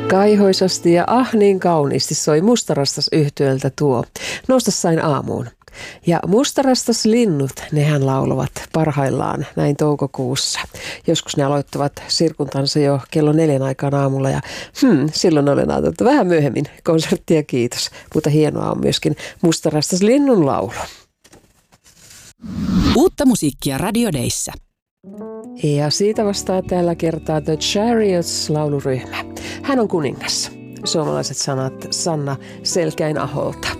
Kaihoisasti ja niin kauniisti soi mustarastas yhtyöltä tuo Nousta sain aamuun. Ja mustarastaslinnut, nehän laulavat parhaillaan näin toukokuussa. Joskus ne aloittavat sirkuntansa jo kello 4 aikaan aamulla ja silloin olen ajatellut vähän myöhemmin konserttia, kiitos. Mutta hienoa on myöskin mustarastaslinnun laulu. Uutta musiikkia Radio Dayssä. Ja siitä vastaa tällä kertaa The Chariots-lauluryhmä. Hän on kuningas. Suomalaiset sanat Sanna Selkäin-aholta.